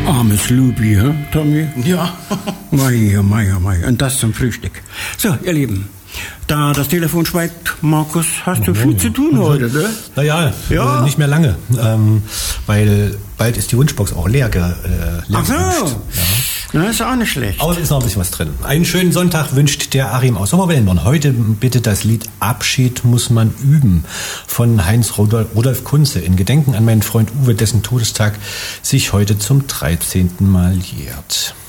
Armes Lubi, hä, Tommy? Ja. Mei. Und das zum Frühstück. So, ihr Lieben, da das Telefon schweigt, Markus, hast du viel zu tun heute, ne? Naja, Ja. nicht mehr lange, weil bald ist die Wunschbox auch leer Ach so. gewünscht. Ja. Na, ist auch nicht schlecht. Außer ist noch ein bisschen was drin. Einen schönen Sonntag wünscht der Achim aus Sommerwellenborn. Heute bitte das Lied Abschied muss man üben von Heinz Rudolf Kunze in Gedenken an meinen Freund Uwe, dessen Todestag sich heute zum 13. Mal jährt.